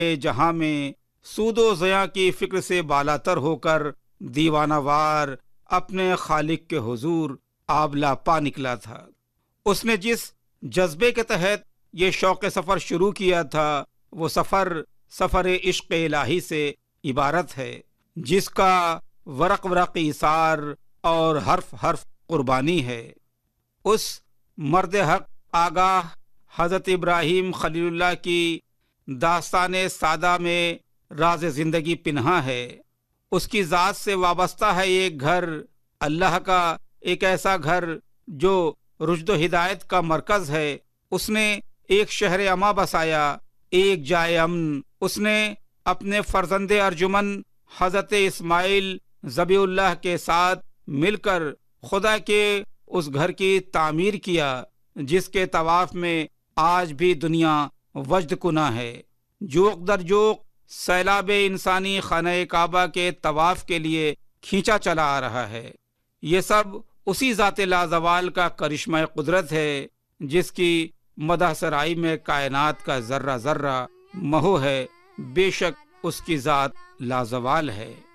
جہاں میں سود و ضیاع کی فکر سے بالاتر ہو کر دیوانہ وار اپنے خالق کے حضور آبلا پا نکلا تھا۔ اس نے جس جذبے کے تحت یہ شوق سفر شروع کیا تھا وہ سفر عشق الہی سے عبارت ہے، جس کا ورق ورق ایثار اور حرف حرف قربانی ہے۔ اس مرد حق آگاہ حضرت ابراہیم خلیل اللہ کی داستان سادہ میں راز زندگی پنہاں ہے۔ اس کی ذات سے وابستہ ہے ایک گھر، اللہ کا ایک ایسا گھر جو رشد و ہدایت کا مرکز ہے۔ اس نے ایک شہر اما بسایا، ایک جائے امن۔ اس نے اپنے فرزند ارجمن حضرت اسماعیل ذبیح اللہ کے ساتھ مل کر خدا کے اس گھر کی تعمیر کیا جس کے طواف میں آج بھی دنیا وجد کنا ہے۔ جوق در جوق سیلاب انسانی خانہ کعبہ کے طواف کے لیے کھینچا چلا آ رہا ہے۔ یہ سب اسی ذات لازوال کا کرشمہ قدرت ہے جس کی مدح سرائی میں کائنات کا ذرہ ذرہ محو ہے۔ بے شک اس کی ذات لازوال ہے۔